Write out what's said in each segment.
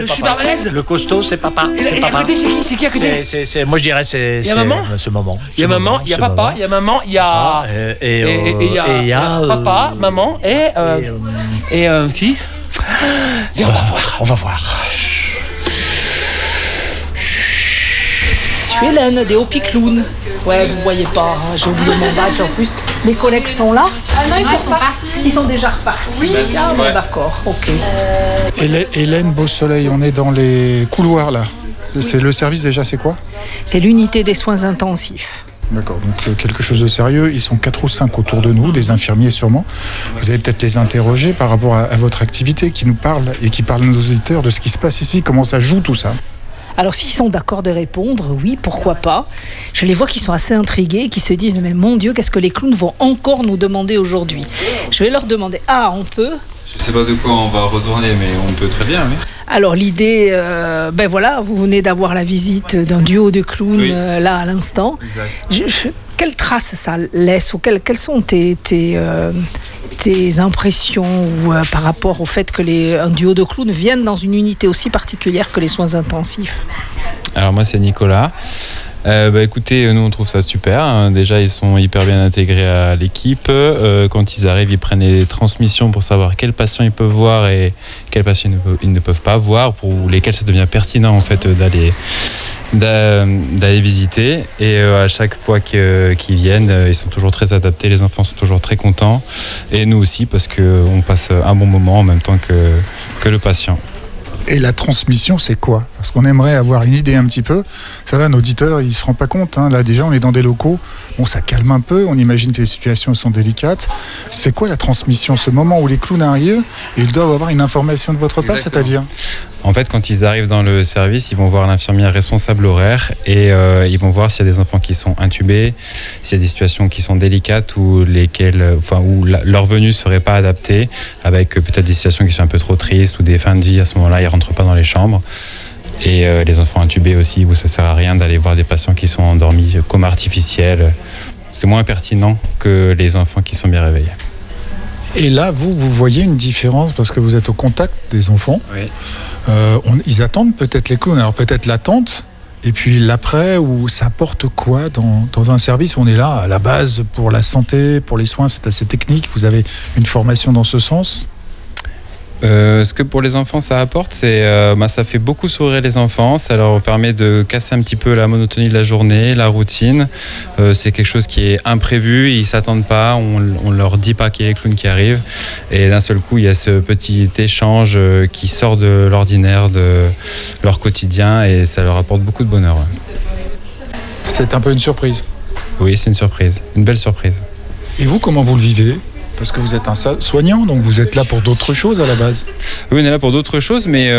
Le super balèze. Le costaud, c'est papa. Et à côté, c'est qui à côté? Moi, je dirais c'est. Il y a maman. Il y a maman, il y a papa, il y a maman, il y a. Il y a papa, maman et qui? Viens, on va voir. Je suis Hélène des Hopi Clowns. Ouais, vous voyez pas, hein, j'ai oublié mon badge en plus. Les collègues sont là? Ah non, ils sont partis. Ils sont déjà repartis. Oui. Ah bon, d'accord, ok. Hélène Beausoleil, on est dans les couloirs là. C'est le service déjà, c'est quoi? C'est l'unité des soins intensifs. D'accord, donc quelque chose de sérieux. Ils sont 4 ou 5 autour de nous, des infirmiers sûrement. Vous allez peut-être les interroger par rapport à votre activité, qui nous parle et qui parle à nos auditeurs de ce qui se passe ici, comment ça joue tout ça. Alors s'ils sont d'accord de répondre, oui, pourquoi pas. Je les vois qui sont assez intrigués, qui se disent « Mais mon Dieu, qu'est-ce que les clowns vont encore nous demander aujourd'hui ?» Je vais leur demander « Ah, on peut ?» Je sais pas de quoi on va retourner, mais on peut très bien. Oui. Alors l'idée, voilà, vous venez d'avoir la visite d'un duo de clowns oui. Là à l'instant. Quelle trace ça laisse ou quelles sont tes impressions ou, par rapport au fait que un duo de clowns viennent dans une unité aussi particulière que les soins intensifs? Alors moi c'est Nicolas. Écoutez, nous on trouve ça super. Déjà ils sont hyper bien intégrés à l'équipe. Quand ils arrivent, ils prennent les transmissions pour savoir quels patients ils peuvent voir et quels patients ils ne peuvent pas voir, pour lesquels ça devient pertinent en fait d'aller visiter. Et à chaque fois qu'ils viennent, ils sont toujours très adaptés. Les enfants sont toujours très contents et nous aussi, parce qu'on passe un bon moment en même temps que le patient. Et la transmission, c'est quoi? Parce qu'on aimerait avoir une idée un petit peu. Ça va, un auditeur, il ne se rend pas compte. Hein. Là, déjà, on est dans des locaux. Bon, ça calme un peu. On imagine que les situations sont délicates. C'est quoi la transmission? Ce moment où les clowns arrivent et ils doivent avoir une information de votre part, c'est-à-dire? En fait, quand ils arrivent dans le service, ils vont voir l'infirmière responsable horaire et ils vont voir s'il y a des enfants qui sont intubés, s'il y a des situations qui sont délicates ou où leur venue ne serait pas adaptée, avec peut-être des situations qui sont un peu trop tristes ou des fins de vie. À ce moment-là, ils ne rentrent pas dans les chambres. Et les enfants intubés aussi, où ça ne sert à rien d'aller voir des patients qui sont endormis, coma artificiel. C'est moins pertinent que les enfants qui sont bien réveillés. Et là, vous voyez une différence parce que vous êtes au contact des enfants. Oui. Ils attendent peut-être les clowns, alors peut-être l'attente, et puis l'après, où ça apporte quoi dans un service où on est là, à la base, pour la santé, pour les soins, c'est assez technique. Vous avez une formation dans ce sens? Ce que pour les enfants ça apporte, c'est ça fait beaucoup sourire les enfants, ça leur permet de casser un petit peu la monotonie de la journée, la routine. C'est quelque chose qui est imprévu, ils s'attendent pas, on leur dit pas qu'il y a les clowns qui arrivent, et d'un seul coup il y a ce petit échange qui sort de l'ordinaire, de leur quotidien, et ça leur apporte beaucoup de bonheur. C'est un peu une surprise. Oui, c'est une surprise, une belle surprise. Et vous, comment vous le vivez ? Parce que vous êtes un soignant, donc vous êtes là pour d'autres choses à la base. Oui, on est là pour d'autres choses, mais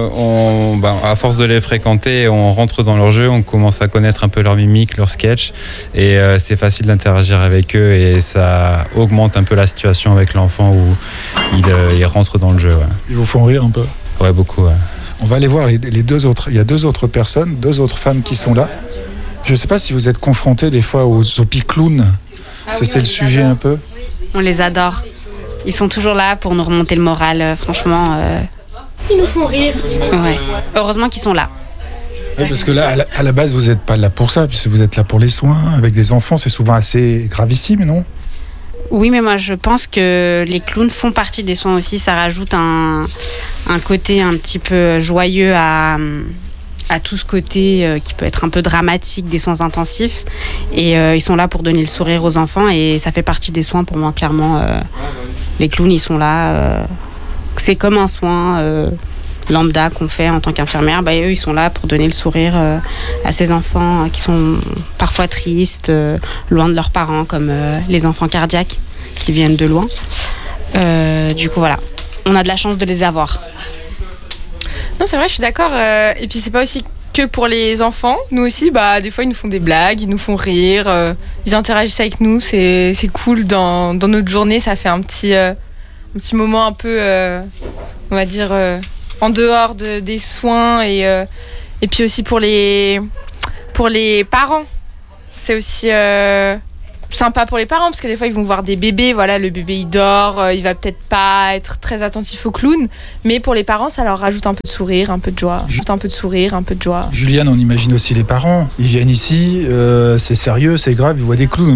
à force de les fréquenter, on rentre dans leur jeu, on commence à connaître un peu leur mimique, leur sketch, et c'est facile d'interagir avec eux, et ça augmente un peu la situation avec l'enfant où il rentre dans le jeu. Ouais. Ils vous font rire un peu? Ouais, beaucoup. Ouais. On va aller voir les deux autres. Il y a 2 autres personnes, 2 autres femmes qui sont là. Je ne sais pas si vous êtes confrontés des fois aux clowns. C'est le sujet un peu. On les adore. Ils sont toujours là pour nous remonter le moral, franchement. Ils nous font rire. Ouais. Heureusement qu'ils sont là. Oui, parce que là, à la base, vous n'êtes pas là pour ça, puisque vous êtes là pour les soins. Avec des enfants, c'est souvent assez gravissime, non? Oui, mais moi, je pense que les clowns font partie des soins aussi. Ça rajoute un côté un petit peu joyeux à tout ce côté qui peut être un peu dramatique des soins intensifs, et ils sont là pour donner le sourire aux enfants, et ça fait partie des soins pour moi, clairement. Les clowns, ils sont là, c'est comme un soin lambda qu'on fait en tant qu'infirmière. Eux, ils sont là pour donner le sourire à ces enfants qui sont parfois tristes, loin de leurs parents, comme les enfants cardiaques qui viennent de loin. Du coup, voilà, on a de la chance de les avoir. Non, c'est vrai, je suis d'accord. Et puis, c'est pas aussi que pour les enfants. Nous aussi, des fois, ils nous font des blagues, ils nous font rire, ils interagissent avec nous. C'est cool. Dans notre journée, ça fait un petit moment un peu, on va dire, en dehors des soins. Et puis aussi pour les parents. C'est aussi sympa pour les parents parce que des fois ils vont voir des bébés, voilà, le bébé il dort, il va peut-être pas être très attentif au clown, mais pour les parents ça leur rajoute un peu de sourire, un peu de joie, Juliane, on imagine aussi les parents, ils viennent ici, c'est sérieux, c'est grave, ils voient des clowns.